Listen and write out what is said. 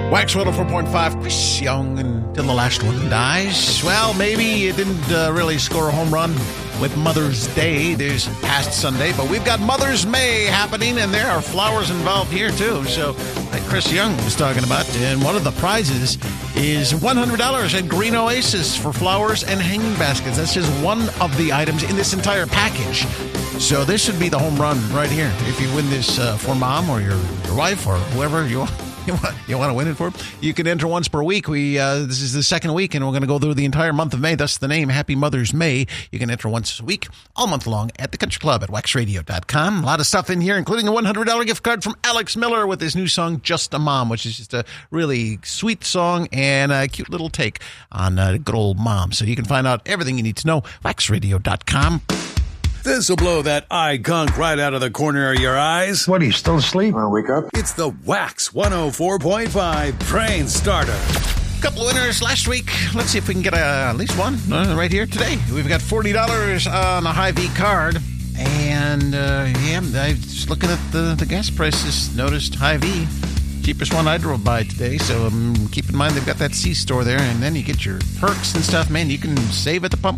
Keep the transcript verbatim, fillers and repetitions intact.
Wax one oh four point five, Chris Young until the last one dies. Well, maybe it didn't uh, really score a home run with Mother's Day this past Sunday, but we've got Mother's May happening, and there are flowers involved here, too. So, like Chris Young was talking about, and one of the prizes is one hundred dollars at Green Oasis for flowers and hanging baskets. That's just one of the items in this entire package. So this should be the home run right here. If you win this uh, for mom or your, your wife or whoever you want. You want, you want to win it for? You can enter once per week. We uh, this is the second week, and we're going to go through the entire month of May. Thus the name, Happy Mother's May. You can enter once a week, all month long, at the Country Club at wax radio dot com. A lot of stuff in here, including a one hundred dollars gift card from Alex Miller with his new song, Just a Mom, which is just a really sweet song and a cute little take on uh, good old mom. So you can find out everything you need to know, wax radio dot com. This'll blow that eye gunk right out of the corner of your eyes. What, are you still asleep? Want to wake up? It's the Wax one oh four point five Train Starter. Couple of winners last week. Let's see if we can get a, at least one uh, right here today. We've got forty dollars on a Hy-Vee card. And, uh, yeah, I was looking at the, the gas prices. Noticed Hy-Vee, cheapest one I drove by today. So um, keep in mind they've got that C-store there. And then you get your perks and stuff. Man, you can save at the pump